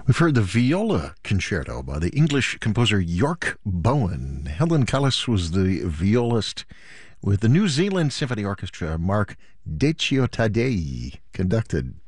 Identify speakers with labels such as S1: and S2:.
S1: We've heard the Viola Concerto by the English composer York Bowen. Helen Cullis was the violist with the New Zealand Symphony Orchestra. Mark Deciottadei conducted.